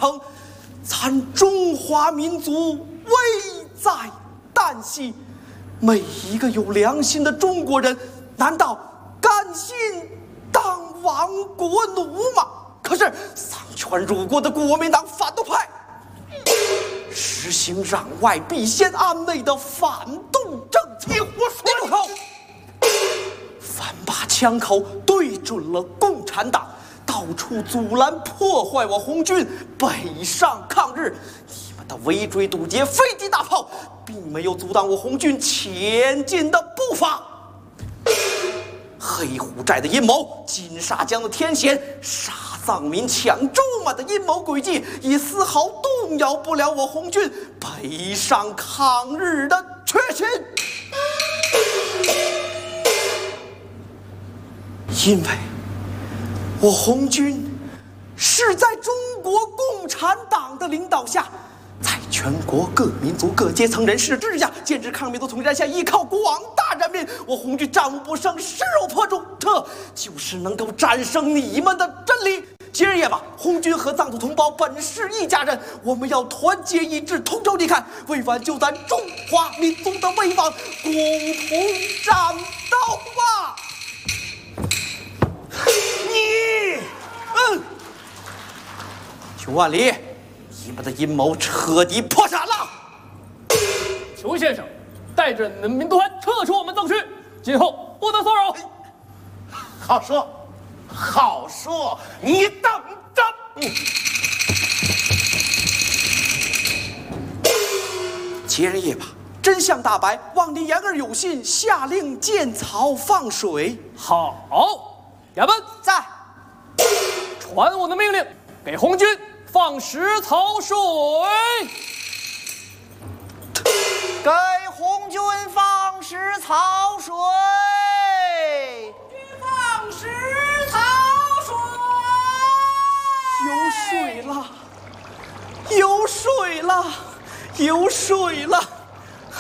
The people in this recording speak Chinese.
称，咱中华民族危在旦夕。每一个有良心的中国人，难道甘心当亡国奴吗？可是丧权辱国的国民党反动派，实行攘外必先安内的反动政策。你住口！反把枪口对准了共产党，到处阻拦破坏我红军北上抗日。你们的围追堵截、飞机大炮，并没有阻挡我红军前进的步伐。黑虎寨的阴谋，金沙江的天险，杀藏民、抢驻马的阴谋诡计，也丝毫动摇不了我红军北上抗日的决心。因为我红军是在中国共产党的领导下，在全国各民族各阶层人士之下，坚持抗美的统战下，依靠广大人民，我红军战无不胜，势如破竹，这就是能够战胜你们的真理。今日夜吧，红军和藏族同胞本是一家人，我们要团结一致，同舟离开，为挽救咱中华民族的威望，共同战斗吧！邱万里，你们的阴谋彻底破产了。 邱先生，带着你的民族团撤出我们藏区，今后不得骚扰。 好说，好说，你等着。 今日夜吧，真相大白，望您言而有信，下令建草放水。 好，衙门在， 传我的命令，给红军放食草水。 给红军放食草水。 放食草水。 有水了，有水了，有水了。